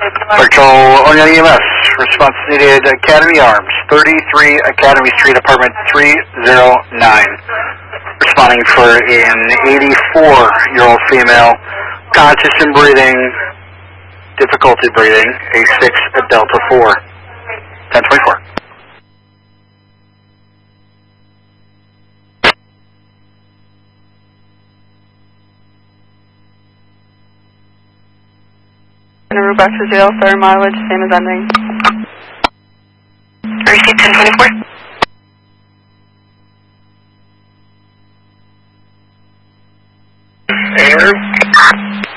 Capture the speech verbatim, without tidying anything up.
Control O'Neill E M S, response needed Academy Arms, thirty-three Academy Street, apartment three oh nine. Responding for an eighty-four-year-old female, conscious and breathing, difficulty breathing, A six Delta four, ten twenty-four. Aruba back to jail, third mileage, same as ending. Receive ten twenty-four. Air